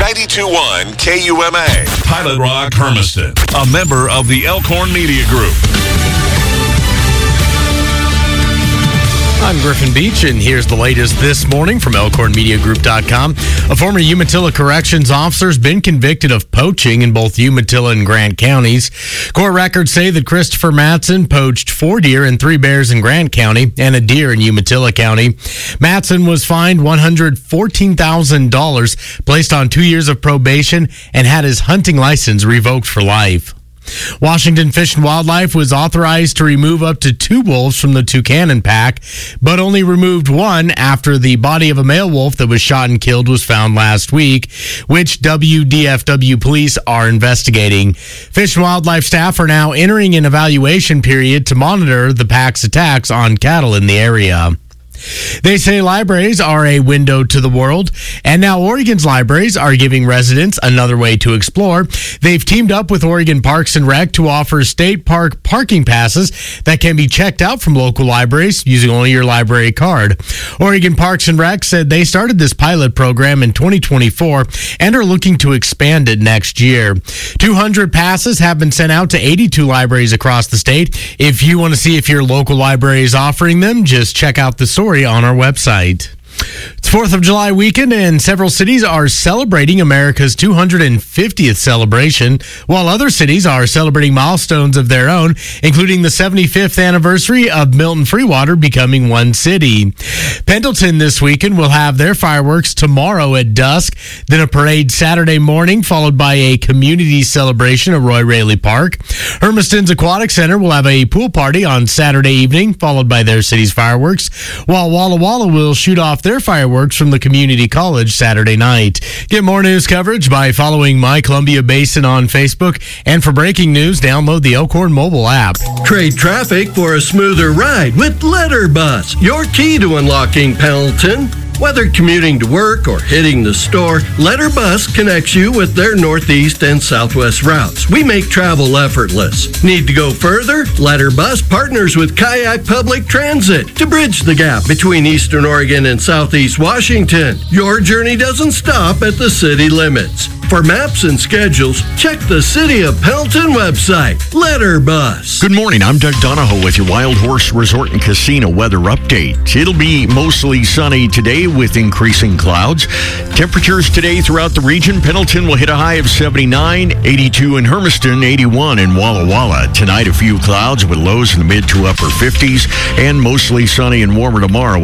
92.1 KUMA. Pilot Rock Hermiston, a member of the Elkhorn Media Group. I'm Griffin Beach, and here's the latest this morning from ElkhornMediaGroup.com. A former Umatilla Corrections officer has been convicted of poaching in both Umatilla and Grant counties. Court records say that Christopher Matson poached 4 deer and 3 bears in Grant County and a deer in Umatilla County. Matson was fined $114,000, placed on 2 years of probation, and had his hunting license revoked for life. Washington Fish and Wildlife was authorized to remove up to 2 wolves from the Tucannon pack, but only removed 1 after the body of a male wolf that was shot and killed was found last week, which WDFW police are investigating. Fish and Wildlife staff are now entering an evaluation period to monitor the pack's attacks on cattle in the area. They say libraries are a window to the world, and now Oregon's libraries are giving residents another way to explore. They've teamed up with Oregon Parks and Rec to offer state park parking passes that can be checked out from local libraries using only your library card. Oregon Parks and Rec said they started this pilot program in 2024 and are looking to expand it next year. 200 passes have been sent out to 82 libraries across the state. If you want to see if your local library is offering them, just check out the story on our website. It's 4th of July weekend, and several cities are celebrating America's 250th celebration, while other cities are celebrating milestones of their own, including the 75th anniversary of Milton Freewater becoming one city. Pendleton this weekend will have their fireworks tomorrow at dusk, then a parade Saturday morning, followed by a community celebration at Roy Raley Park. Hermiston's Aquatic Center will have a pool party on Saturday evening, followed by their city's fireworks, while Walla Walla will shoot off their fireworks from the community college Saturday night. Get more news coverage by following My Columbia Basin on Facebook, and for breaking news, download the Elkhorn mobile app. Trade traffic for a smoother ride with Letterbus, your key to unlocking Pendleton. Whether commuting to work or hitting the store, Letterbus connects you with their northeast and southwest routes. We make travel effortless. Need to go further? Letterbus partners with Kayak Public Transit to bridge the gap between Eastern Oregon and Southeast Washington. Your journey doesn't stop at the city limits. For maps and schedules, check the City of Pendleton website, Letterbus. Good morning, I'm Doug Donahoe with your Wild Horse Resort and Casino weather update. It'll be mostly sunny today with increasing clouds. Temperatures today throughout the region, Pendleton will hit a high of 79, 82 in Hermiston, 81 in Walla Walla. Tonight, a few clouds with lows in the mid to upper 50s, and mostly sunny and warmer tomorrow.